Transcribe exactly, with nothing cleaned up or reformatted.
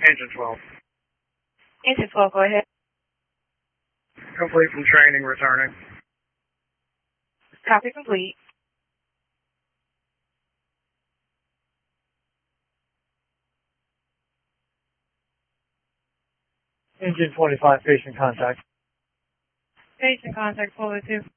Engine twelve. Engine twelve, go ahead. Complete from training, returning. Copy complete. Engine twenty-five, patient contact. Patient contact, four oh two.